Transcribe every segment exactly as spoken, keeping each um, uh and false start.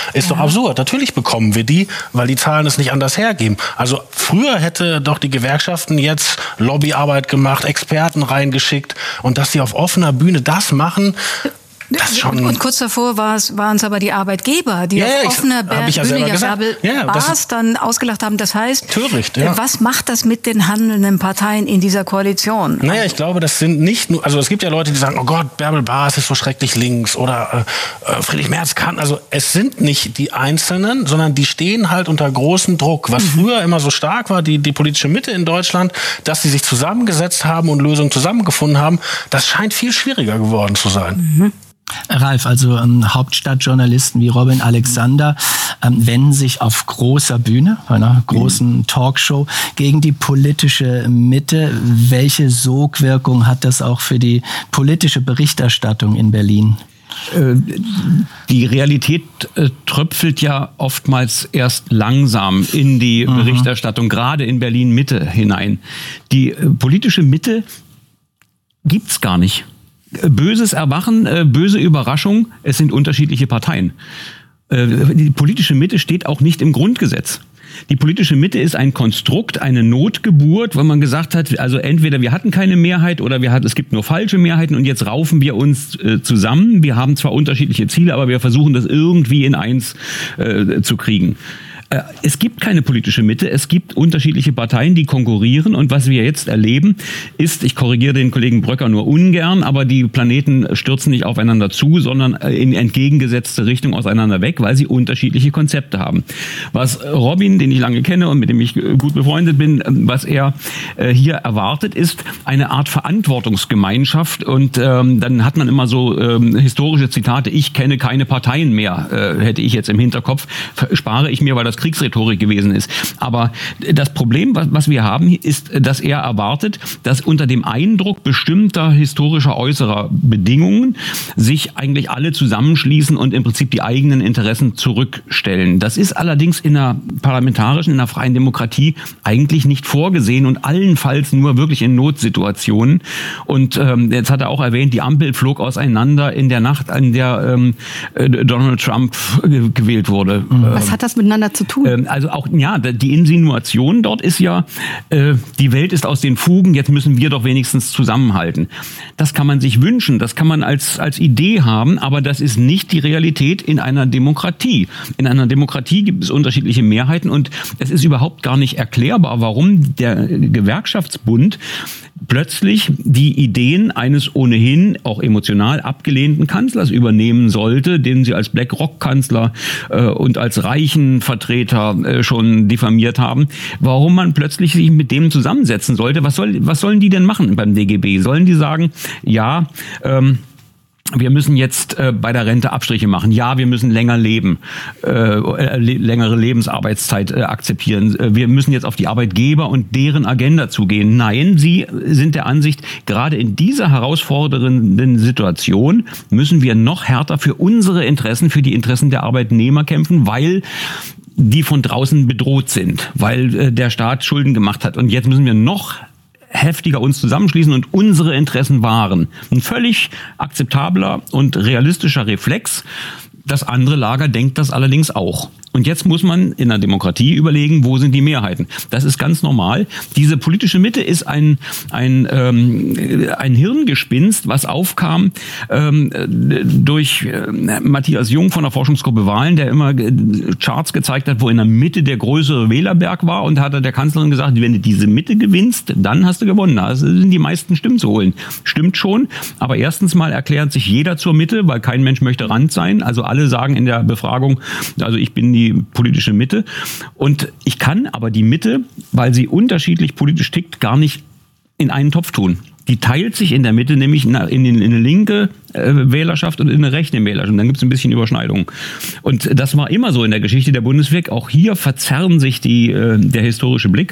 Ist ja. doch absurd. Natürlich bekommen wir die, weil die Zahlen es nicht anders hergeben. Also früher hätte doch die Gewerkschaften jetzt Lobbyarbeit gemacht, Experten reingeschickt und dass sie auf offener Bühne das machen. Das schon und kurz davor war es, waren es aber die Arbeitgeber, die ja, auf ja, offener Bühne ja, ja Bärbel ja, Baas dann ausgelacht haben. Das heißt, töricht, ja. was macht das mit den handelnden Parteien in dieser Koalition? Naja, ich glaube, das sind nicht nur, also es gibt ja Leute, die sagen, oh Gott, Bärbel Baas ist so schrecklich links oder äh, Friedrich Merz kann, also es sind nicht die Einzelnen, sondern die stehen halt unter großem Druck. Was mhm. früher immer so stark war, die, die politische Mitte in Deutschland, dass sie sich zusammengesetzt haben und Lösungen zusammengefunden haben, das scheint viel schwieriger geworden zu sein. Mhm. Ralf, also ähm, Hauptstadtjournalisten wie Robin Alexander ähm, wenden sich auf großer Bühne, bei einer großen Talkshow, gegen die politische Mitte. Welche Sogwirkung hat das auch für die politische Berichterstattung in Berlin? Die Realität äh, tröpfelt ja oftmals erst langsam in die mhm. Berichterstattung, gerade in Berlin-Mitte hinein. Die äh, politische Mitte gibt's gar nicht. Böses Erwachen, böse Überraschung, es sind unterschiedliche Parteien. Die politische Mitte steht auch nicht im Grundgesetz. Die politische Mitte ist ein Konstrukt, eine Notgeburt, wo man gesagt hat, also entweder wir hatten keine Mehrheit oder wir hatten, es gibt nur falsche Mehrheiten und jetzt raufen wir uns äh, zusammen. Wir haben zwar unterschiedliche Ziele, aber wir versuchen das irgendwie in eins äh, zu kriegen. Es gibt keine politische Mitte, es gibt unterschiedliche Parteien, die konkurrieren und was wir jetzt erleben ist, ich korrigiere den Kollegen Bröcker nur ungern, aber die Planeten stürzen nicht aufeinander zu, sondern in entgegengesetzte Richtung auseinander weg, weil sie unterschiedliche Konzepte haben. Was Robin, den ich lange kenne und mit dem ich gut befreundet bin, was er hier erwartet, ist eine Art Verantwortungsgemeinschaft und ähm, dann hat man immer so ähm, historische Zitate, ich kenne keine Parteien mehr, äh, hätte ich jetzt im Hinterkopf, spare ich mir, weil das Kriegsrhetorik gewesen ist. Aber das Problem, was wir haben, ist, dass er erwartet, dass unter dem Eindruck bestimmter historischer äußerer Bedingungen sich eigentlich alle zusammenschließen und im Prinzip die eigenen Interessen zurückstellen. Das ist allerdings in einer parlamentarischen, in einer freien Demokratie eigentlich nicht vorgesehen und allenfalls nur wirklich in Notsituationen. Und ähm, jetzt hat er auch erwähnt, die Ampel flog auseinander in der Nacht, in der ähm, Donald Trump gewählt wurde. Was hat das miteinander zu tun? Also auch, ja, die Insinuation dort ist ja, äh, die Welt ist aus den Fugen, jetzt müssen wir doch wenigstens zusammenhalten. Das kann man sich wünschen, das kann man als, als Idee haben, aber das ist nicht die Realität in einer Demokratie. In einer Demokratie gibt es unterschiedliche Mehrheiten und es ist überhaupt gar nicht erklärbar, warum der Gewerkschaftsbund plötzlich die Ideen eines ohnehin auch emotional abgelehnten Kanzlers übernehmen sollte, den sie als BlackRock-Kanzler äh, und als reichen Vertreter äh, schon diffamiert haben. Warum man plötzlich sich mit dem zusammensetzen sollte? Was soll, was sollen die denn machen beim D G B? Sollen die sagen, ja, ähm, wir müssen jetzt äh, bei der Rente Abstriche machen. Ja, wir müssen länger leben, äh, le- längere Lebensarbeitszeit äh, akzeptieren. Wir müssen jetzt auf die Arbeitgeber und deren Agenda zugehen. Nein, sie sind der Ansicht, gerade in dieser herausfordernden Situation müssen wir noch härter für unsere Interessen, für die Interessen der Arbeitnehmer kämpfen, weil die von draußen bedroht sind, weil äh, der Staat Schulden gemacht hat. Und jetzt müssen wir noch heftiger uns zusammenschließen und unsere Interessen wahren. Ein völlig akzeptabler und realistischer Reflex. Das andere Lager denkt das allerdings auch. Und jetzt muss man in der Demokratie überlegen, wo sind die Mehrheiten. Das ist ganz normal. Diese politische Mitte ist ein ein ähm, ein Hirngespinst, was aufkam ähm, durch äh, Matthias Jung von der Forschungsgruppe Wahlen, der immer Charts gezeigt hat, wo in der Mitte der größere Wählerberg war. Und da hat er der Kanzlerin gesagt, wenn du diese Mitte gewinnst, dann hast du gewonnen. Da sind die meisten Stimmen zu holen. Stimmt schon. Aber erstens mal erklärt sich jeder zur Mitte, weil kein Mensch möchte Rand sein. Also alle sagen in der Befragung, also ich bin die politische Mitte. Und ich kann aber die Mitte, weil sie unterschiedlich politisch tickt, gar nicht in einen Topf tun. Die teilt sich in der Mitte nämlich in eine linke Wählerschaft und in eine rechte Wählerschaft. Und dann gibt es ein bisschen Überschneidungen. Und das war immer so in der Geschichte der Bundeswehr. Auch hier verzerren sich die, der historische Blick.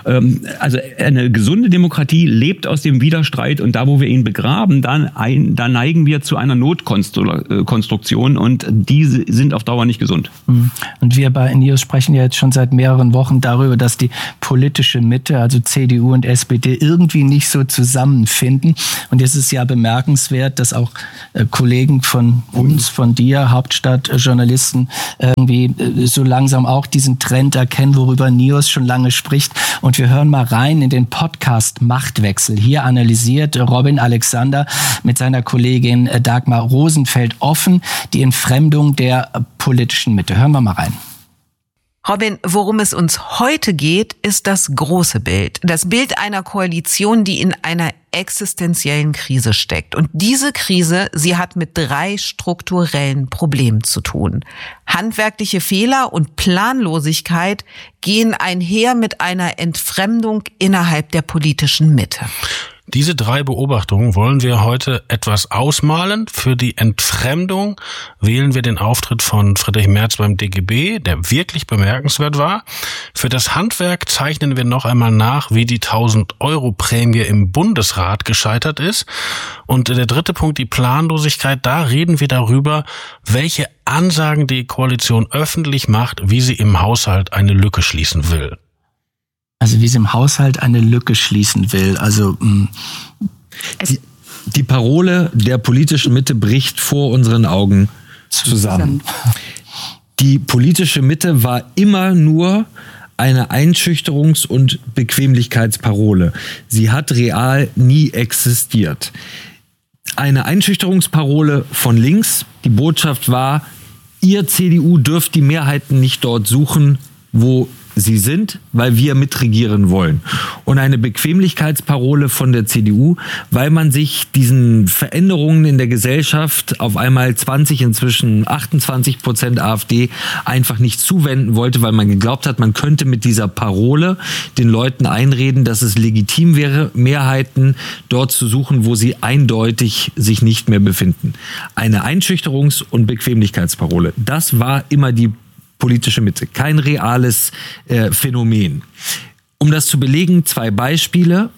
Also eine gesunde Demokratie lebt aus dem Widerstreit. Und da, wo wir ihn begraben, da, ein, da neigen wir zu einer Notkonstruktion. Und diese sind auf Dauer nicht gesund. Und wir bei News sprechen ja jetzt schon seit mehreren Wochen darüber, dass die politische Mitte, also C D U und S P D, irgendwie nicht so zusammenfinden. Und es ist ja bemerkenswert, dass auch äh, Kollegen von uns, von dir, Hauptstadtjournalisten, irgendwie äh, so langsam auch diesen Trend erkennen, worüber Nios schon lange spricht. Und wir hören mal rein in den Podcast Machtwechsel. Hier analysiert Robin Alexander mit seiner Kollegin Dagmar Rosenfeld offen die Entfremdung der politischen Mitte. Hören wir mal rein. Robin, worum es uns heute geht, ist das große Bild. Das Bild einer Koalition, die in einer existenziellen Krise steckt. Und diese Krise, sie hat mit drei strukturellen Problemen zu tun. Handwerkliche Fehler und Planlosigkeit gehen einher mit einer Entfremdung innerhalb der politischen Mitte. Diese drei Beobachtungen wollen wir heute etwas ausmalen. Für die Entfremdung wählen wir den Auftritt von Friedrich Merz beim D G B, der wirklich bemerkenswert war. Für das Handwerk zeichnen wir noch einmal nach, wie die tausend-Euro-Prämie im Bundesrat gescheitert ist. Und der dritte Punkt, die Planlosigkeit, da reden wir darüber, welche Ansagen die Koalition öffentlich macht, wie sie im Haushalt eine Lücke schließen will. Also wie sie im Haushalt eine Lücke schließen will. Also mh. die, die Parole der politischen Mitte bricht vor unseren Augen zusammen. Die politische Mitte war immer nur eine Einschüchterungs- und Bequemlichkeitsparole. Sie hat real nie existiert. Eine Einschüchterungsparole von links. Die Botschaft war, ihr C D U dürft die Mehrheiten nicht dort suchen, wo sie sind, weil wir mitregieren wollen. Und eine Bequemlichkeitsparole von der C D U, weil man sich diesen Veränderungen in der Gesellschaft, auf einmal zwanzig, inzwischen achtundzwanzig Prozent AfD, einfach nicht zuwenden wollte, weil man geglaubt hat, man könnte mit dieser Parole den Leuten einreden, dass es legitim wäre, Mehrheiten dort zu suchen, wo sie eindeutig sich nicht mehr befinden. Eine Einschüchterungs- und Bequemlichkeitsparole. Das war immer die politische Mitte, kein reales äh, Phänomen. Um das zu belegen, zwei Beispiele.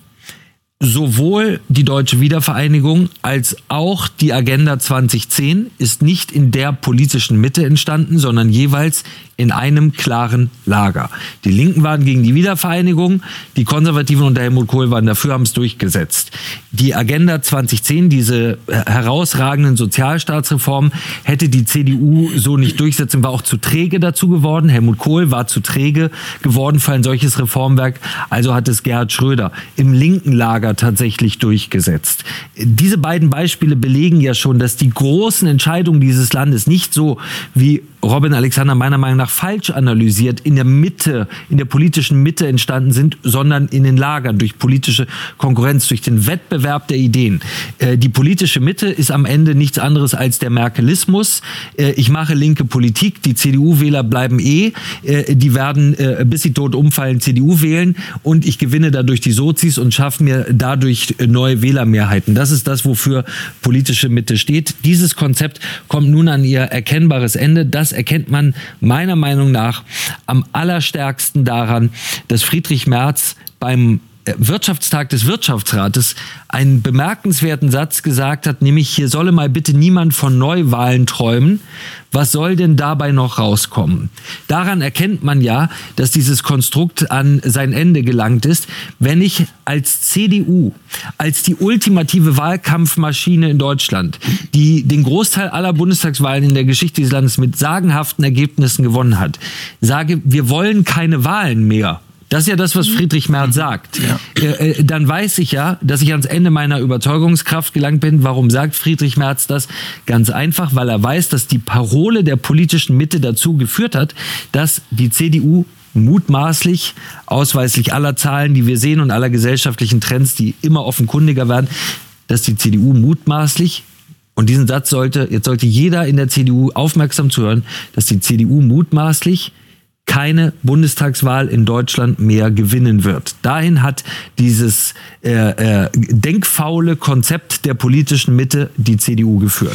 Sowohl die Deutsche Wiedervereinigung als auch die Agenda zwanzig zehn ist nicht in der politischen Mitte entstanden, sondern jeweils in einem klaren Lager. Die Linken waren gegen die Wiedervereinigung, die Konservativen unter Helmut Kohl waren dafür, haben es durchgesetzt. Die Agenda zwanzig zehn, diese herausragenden Sozialstaatsreformen, hätte die C D U so nicht durchsetzen, war auch zu träge dazu geworden. Helmut Kohl war zu träge geworden für ein solches Reformwerk, also hat es Gerhard Schröder im linken Lager tatsächlich durchgesetzt. Diese beiden Beispiele belegen ja schon, dass die großen Entscheidungen dieses Landes nicht so, wie Robin Alexander meiner Meinung nach falsch analysiert, in der Mitte, in der politischen Mitte entstanden sind, sondern in den Lagern, durch politische Konkurrenz, durch den Wettbewerb der Ideen. Äh, die politische Mitte ist am Ende nichts anderes als der Merkelismus. Äh, ich mache linke Politik, die C D U-Wähler bleiben eh, äh, die werden, äh, bis sie tot umfallen, C D U wählen und ich gewinne dadurch die Sozis und schaffe mir dadurch neue Wählermehrheiten. Das ist das, wofür politische Mitte steht. Dieses Konzept kommt nun an ihr erkennbares Ende. Das erkennt man meiner Meinung nach am allerstärksten daran, dass Friedrich Merz beim Wirtschaftstag des Wirtschaftsrates einen bemerkenswerten Satz gesagt hat, nämlich hier solle mal bitte niemand von Neuwahlen träumen. Was soll denn dabei noch rauskommen? Daran erkennt man ja, dass dieses Konstrukt an sein Ende gelangt ist. Wenn ich als C D U, als die ultimative Wahlkampfmaschine in Deutschland, die den Großteil aller Bundestagswahlen in der Geschichte dieses Landes mit sagenhaften Ergebnissen gewonnen hat, sage, wir wollen keine Wahlen mehr. Das ist ja das, was Friedrich Merz sagt. Ja. Äh, dann weiß ich ja, dass ich ans Ende meiner Überzeugungskraft gelangt bin. Warum sagt Friedrich Merz das? Ganz einfach, weil er weiß, dass die Parole der politischen Mitte dazu geführt hat, dass die C D U mutmaßlich, ausweislich aller Zahlen, die wir sehen und aller gesellschaftlichen Trends, die immer offenkundiger werden, dass die C D U mutmaßlich, und diesen Satz sollte, jetzt sollte jeder in der C D U aufmerksam zuhören, dass die C D U mutmaßlich keine Bundestagswahl in Deutschland mehr gewinnen wird. Dahin hat dieses äh, äh, denkfaule Konzept der politischen Mitte die C D U geführt.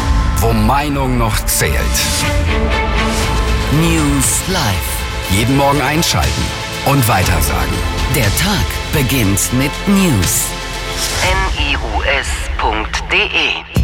Wo Meinung noch zählt. News Live. Jeden Morgen einschalten und weitersagen. Der Tag beginnt mit News. N I U S punkt D E